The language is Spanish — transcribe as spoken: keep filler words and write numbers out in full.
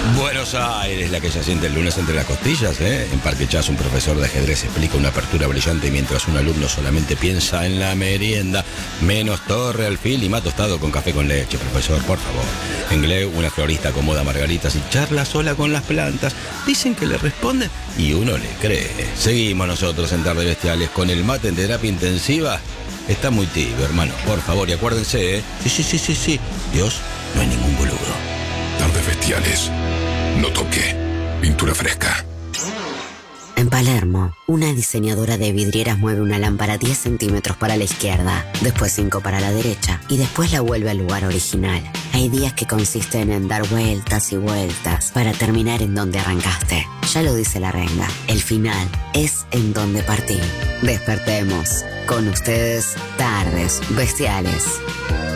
Buenos Aires, la que ya siente el lunes entre las costillas, ¿eh? En Parque Chas, un profesor de ajedrez explica una apertura brillante mientras un alumno solamente piensa en la merienda. Menos torre, alfil y más tostado con café con leche, profesor, por favor. En Gleu, una florista acomoda margaritas y charla sola con las plantas. Dicen que le responden y uno le cree. Seguimos nosotros en Tardes Bestiales con el mate en terapia intensiva. Está muy tibio, hermano, por favor, y acuérdense, ¿eh? Sí, sí, sí, sí, sí. Dios no es ningún boludo. Tardes Bestiales. No toque. Pintura fresca. En Palermo, una diseñadora de vidrieras mueve una lámpara diez centímetros para la izquierda, después cinco para la derecha y después la vuelve al lugar original. Hay días que consisten en dar vueltas y vueltas para terminar en donde arrancaste. Ya lo dice la renga, el final es en donde partí. Despertemos. Con ustedes, Tardes Bestiales.